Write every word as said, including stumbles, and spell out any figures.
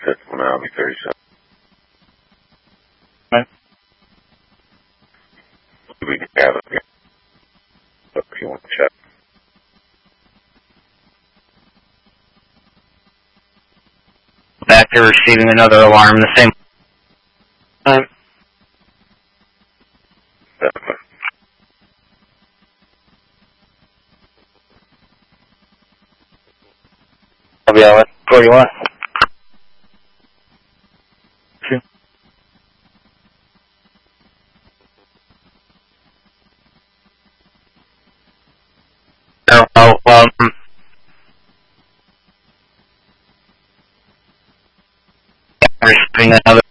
That's one I'll be thirty-seven. Right. We can have it here. If you want to check. Back to receiving another alarm the same time. Definitely. I'll be out forty-one. Two. Oh, oh, um, receiving another